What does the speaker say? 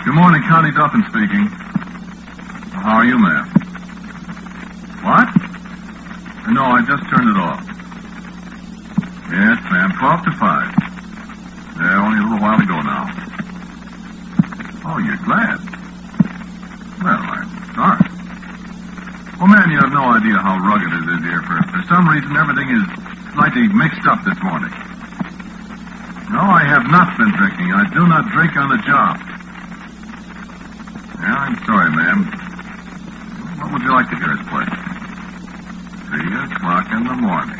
Good morning, Connie Duffin speaking. How are you, ma'am? What? No, I just turned it off. Yes, ma'am, 12 to 5. Yeah, only a little while ago now. Oh, you're glad? Well, I'm sorry. Well, man, you have no idea how rugged it is here. For some reason, everything is slightly mixed up this morning. No, I have not been drinking. I do not drink on the job. Yeah, I'm sorry, ma'am. What would you like to hear us play? 3 o'clock in the morning.